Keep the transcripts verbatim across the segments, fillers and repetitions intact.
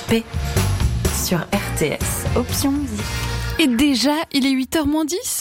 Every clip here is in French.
Paix sur R T S, option musique. Et déjà, il est huit heures moins dix.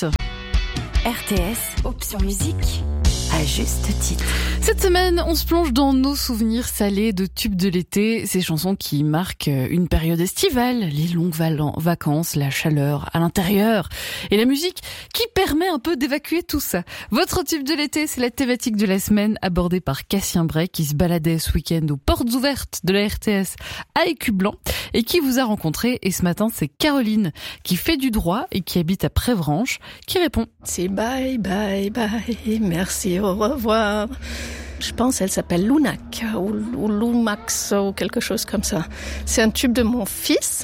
R T S, option musique, à juste titre. Cette semaine, on se plonge dans nos souvenirs salés de tubes de l'été, ces chansons qui marquent une période estivale, les longues vacances, la chaleur à l'intérieur et la musique qui permet un peu d'évacuer tout ça. Votre tube de l'été, c'est la thématique de la semaine abordée par Cassien Bray qui se baladait ce week-end aux portes ouvertes de la R T S à Écublanc et qui vous a rencontré. Et ce matin, c'est Caroline qui fait du droit et qui habite à Prévranches qui répond. C'est bye, bye, bye, merci, au revoir. Je pense qu'elle s'appelle Lunac ou, ou Lumax ou quelque chose comme ça. C'est un tube de mon fils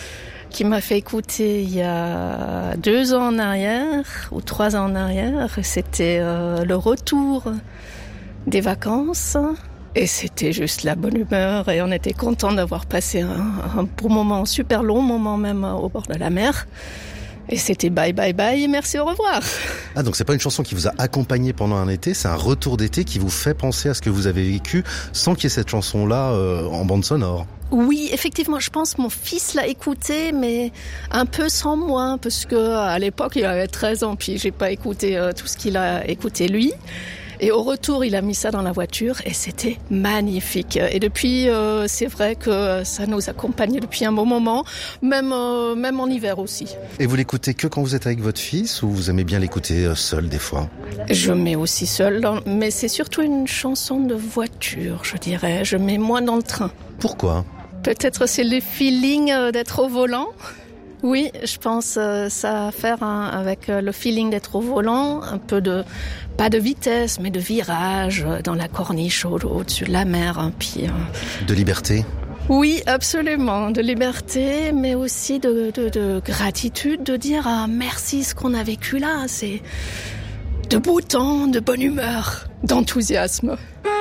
qui m'a fait écouter il y a deux ans en arrière ou trois ans en arrière. C'était euh, le retour des vacances et c'était juste la bonne humeur et on était content d'avoir passé un, un beau moment, un super long moment même au bord de la mer. Et c'était bye bye bye et merci au revoir. Ah, donc c'est pas une chanson qui vous a accompagné pendant un été, c'est un retour d'été qui vous fait penser à ce que vous avez vécu sans qu'il y ait cette chanson-là euh, en bande sonore. Oui, effectivement, je pense que mon fils l'a écouté, mais un peu sans moi, parce que à l'époque il avait treize ans, puis j'ai pas écouté euh, tout ce qu'il a écouté lui. Et au retour, il a mis ça dans la voiture et c'était magnifique. Et depuis, euh, c'est vrai que ça nous accompagne depuis un bon moment, même euh, même en hiver aussi. Et vous l'écoutez que quand vous êtes avec votre fils ou vous aimez bien l'écouter seul des fois ? Je mets aussi seul, dans, mais c'est surtout une chanson de voiture, je dirais. Je mets moins dans le train. Pourquoi ? Peut-être c'est le feeling d'être au volant. Oui, je pense que ça a à faire hein, avec le feeling d'être au volant, un peu de, pas de vitesse, mais de virage dans la corniche au, au-dessus de la mer. Hein, puis, euh... De liberté ? Oui, absolument, de liberté, mais aussi de, de, de gratitude, de dire ah, merci ce qu'on a vécu là, c'est de beau temps, de bonne humeur, d'enthousiasme.